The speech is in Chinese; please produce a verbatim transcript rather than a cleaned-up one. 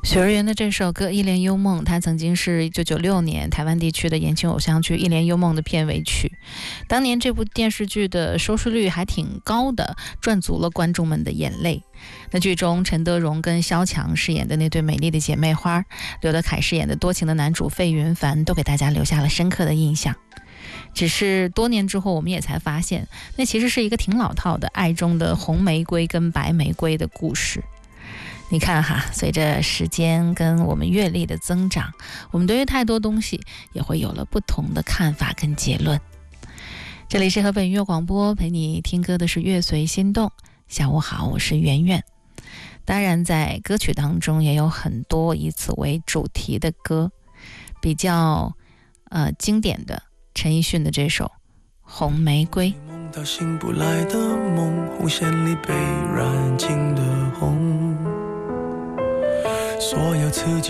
许儿元的这首歌《一帘幽梦》，它曾经是一九九六年台湾地区的言情偶像剧《一帘幽梦》的片尾曲。当年这部电视剧的收视率还挺高的，赚足了观众们的眼泪。那剧中陈德容跟萧蔷饰演的那对美丽的姐妹花，刘德凯饰演的多情的男主费云凡，都给大家留下了深刻的印象。只是多年之后，我们也才发现，那其实是一个挺老套的爱中的红玫瑰跟白玫瑰的故事。你看哈，随着时间跟我们阅历的增长，我们对于太多东西也会有了不同的看法跟结论。这里是河北音乐广播，陪你听歌的是乐随心动。下午好，我是圆圆。当然在歌曲当中也有很多以此为主题的歌，比较呃经典的陈奕迅的这首《红玫瑰》。 梦到醒不来的梦，红线里被染尽的红，所有刺激